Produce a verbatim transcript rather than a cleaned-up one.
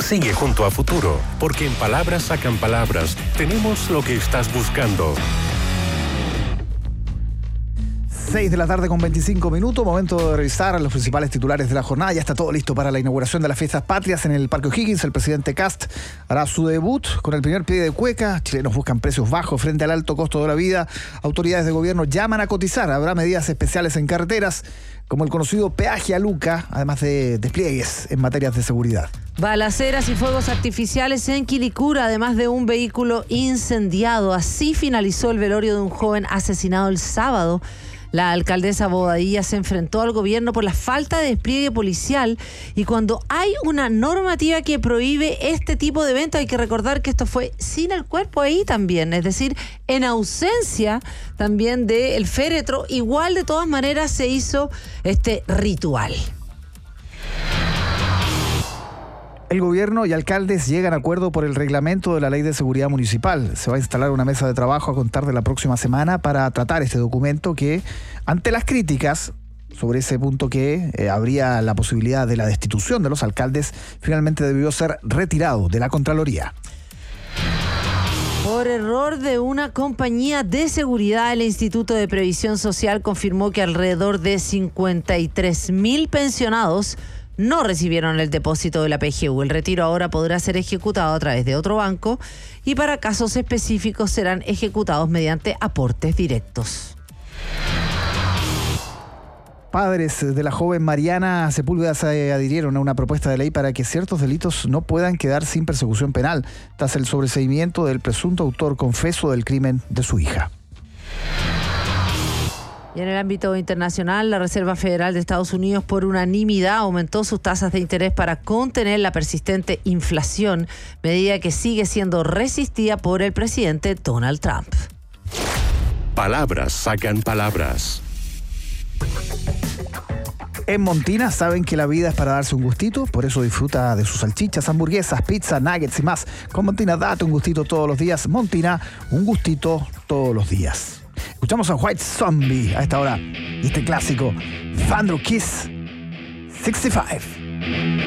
Sigue junto a Futuro, porque en Palabras Sacan Palabras tenemos lo que estás buscando. seis de la tarde con veinticinco minutos, momento de revisar los principales titulares de la jornada. Ya está todo listo para la inauguración de las fiestas patrias en el Parque O'Higgins. El presidente Kast hará su debut con el primer pie de cueca. Chilenos buscan precios bajos frente al alto costo de la vida. Autoridades de gobierno llaman a cotizar. Habrá medidas especiales en carreteras, como el conocido peaje a Luca, además de despliegues en materias de seguridad. Balaceras y fuegos artificiales en Quilicura, además de un vehículo incendiado. Así finalizó el velorio de un joven asesinado el sábado. La alcaldesa Bobadilla se enfrentó al gobierno por la falta de despliegue policial, y cuando hay una normativa que prohíbe este tipo de eventos, hay que recordar que esto fue sin el cuerpo ahí también, es decir, en ausencia también del féretro, igual de todas maneras se hizo este ritual. El gobierno y alcaldes llegan a acuerdo por el reglamento de la Ley de Seguridad Municipal. Se va a instalar una mesa de trabajo a contar de la próxima semana para tratar este documento que, ante las críticas sobre ese punto que eh, habría la posibilidad de la destitución de los alcaldes, finalmente debió ser retirado de la Contraloría. Por error de una compañía de seguridad, el Instituto de Previsión Social confirmó que alrededor de cincuenta y tres mil pensionados no recibieron el depósito de la P G U. El retiro ahora podrá ser ejecutado a través de otro banco y para casos específicos serán ejecutados mediante aportes directos. Padres de la joven Mariana Sepúlveda se adhirieron a una propuesta de ley para que ciertos delitos no puedan quedar sin persecución penal, tras el sobreseimiento del presunto autor confeso del crimen de su hija. Y en el ámbito internacional, la Reserva Federal de Estados Unidos por unanimidad aumentó sus tasas de interés para contener la persistente inflación, medida que sigue siendo resistida por el presidente Donald Trump. Palabras Sacan Palabras. En Montina saben que la vida es para darse un gustito, por eso disfruta de sus salchichas, hamburguesas, pizza, nuggets y más. Con Montina date un gustito todos los días. Montina, un gustito todos los días. Escuchamos a White Zombie a esta hora y este clásico, Thunder Kiss sesenta y cinco.